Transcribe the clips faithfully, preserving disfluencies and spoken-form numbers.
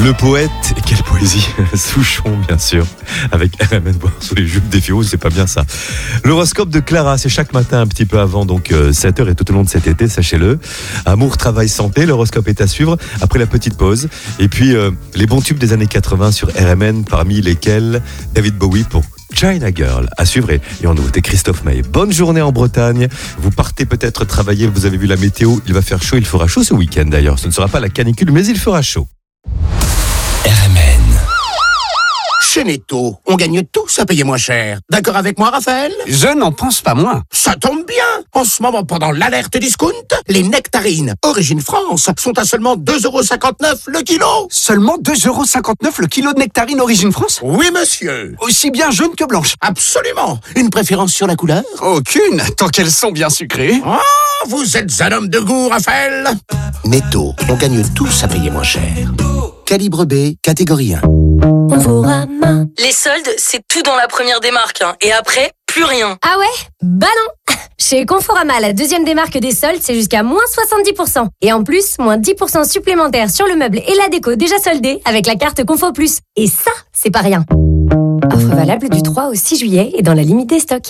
Le poète, et quelle poésie, Souchon bien sûr, avec R M N boire sous les jupes des filles, c'est pas bien ça. L'horoscope de Clara, c'est chaque matin un petit peu avant, donc euh, sept heures et tout au long de cet été, sachez-le. Amour, travail, santé, l'horoscope est à suivre après la petite pause. Et puis euh, les bons tubes des années quatre-vingts sur R M N, parmi lesquels David Bowie pour China Girl, à suivre. Et en nouveauté, Christophe Maé. Bonne journée en Bretagne. Vous partez peut-être travailler, vous avez vu la météo, il va faire chaud, il fera chaud ce week-end d'ailleurs. Ce ne sera pas la canicule, mais il fera chaud. R M N. Chez Netto, on gagne tous à payer moins cher. D'accord avec moi, Raphaël? Je n'en pense pas moins. Ça tombe bien. En ce moment, pendant l'alerte discount, les nectarines Origine France sont à seulement deux euros cinquante-neuf le kilo. Seulement deux euros cinquante-neuf le kilo de nectarines Origine France? Oui, monsieur. Aussi bien jaune que blanche? Absolument. Une préférence sur la couleur? Aucune, tant qu'elles sont bien sucrées. Oh, vous êtes un homme de goût, Raphaël. Netto, on gagne tous à payer moins cher. Calibre B, catégorie un. Conforama. Les soldes, c'est tout dans la première démarque. Hein. Et après, plus rien. Ah ouais? Bah non. Chez Conforama, la deuxième démarque des soldes, c'est jusqu'à moins soixante-dix pour cent. Et en plus, moins dix pour cent supplémentaires sur le meuble et la déco déjà soldés avec la carte Confo Plus. Et ça, c'est pas rien. Offre valable du trois au six juillet et dans la limite des stocks.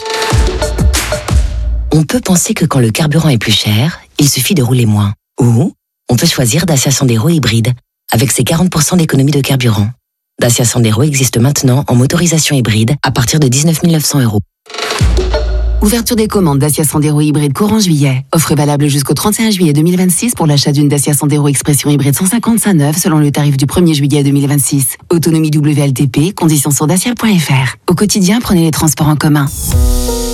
On peut penser que quand le carburant est plus cher, il suffit de rouler moins. Ou on peut choisir Dacia Sandero hybride avec ses quarante pour cent d'économie de carburant. Dacia Sandero existe maintenant en motorisation hybride à partir de dix-neuf mille neuf cents euros. Ouverture des commandes Dacia Sandero hybride courant juillet. Offre valable jusqu'au trente et un juillet deux mille vingt-six pour l'achat d'une Dacia Sandero Expression hybride cent cinquante-cinq neuve selon le tarif du premier juillet deux mille vingt-six. Autonomie W L T P, conditions sur dacia point F R. Au quotidien, prenez les transports en commun.